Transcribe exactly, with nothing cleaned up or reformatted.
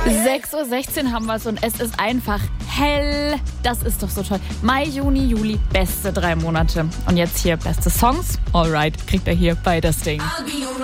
sechs Uhr sechzehn haben wir es und es ist einfach hell. Das ist doch so toll. Mai, Juni, Juli, beste drei Monate. Und jetzt hier beste Songs. Alright, kriegt er hier bei das Ding.